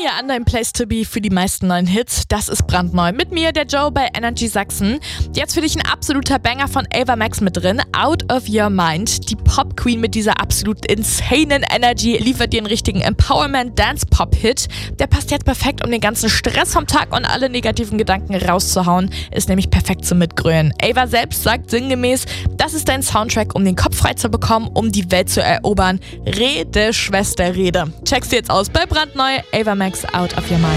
hier an deinem Place to Be für die meisten neuen Hits. Das ist brandneu. Mit mir, der Joe bei Energy Sachsen. Jetzt für dich ein absoluter Banger von Ava Max mit drin. Out of Your Mind. Die Pop Queen mit dieser absolut insanen Energy liefert dir einen richtigen Empowerment-Dance-Pop-Hit. Der passt jetzt perfekt, um den ganzen Stress vom Tag und alle negativen Gedanken rauszuhauen. Ist nämlich perfekt zum Mitgrölen. Ava selbst sagt sinngemäß, das ist dein Soundtrack, um den Kopf frei zu bekommen, um die Welt zu erobern. Rede, Schwester, Rede. Check's dir jetzt aus bei brandneu Ava Max Out of Your Mind.